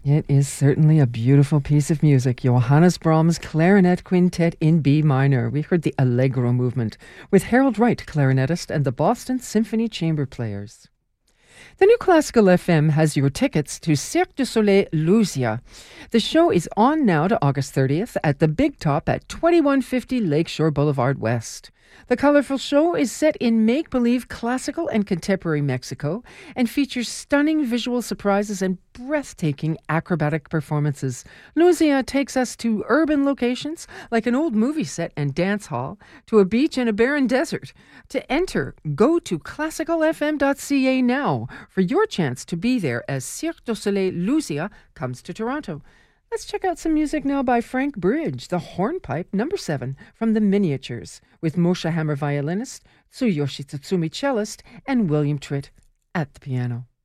It is certainly a beautiful piece of music. Johannes Brahms' Clarinet Quintet in B minor. We heard the Allegro movement with Harold Wright, clarinetist, and the Boston Symphony Chamber Players. The New Classical FM has your tickets to Cirque du Soleil Lucia. The show is on now to August 30th at the Big Top at 2150 Lakeshore Boulevard West. The colorful show is set in make-believe classical and contemporary Mexico and features stunning visual surprises and breathtaking acrobatic performances. Lucia takes us to urban locations like an old movie set and dance hall, to a beach and a barren desert. To enter, go to classicalfm.ca now for your chance to be there as Cirque du Soleil Lucia comes to Toronto. Let's check out some music now by Frank Bridge, the Hornpipe No. 7 from the Miniatures, with Moshe Hammer violinist, Tsuyoshi Tsutsumi cellist, and William Tritt at the piano.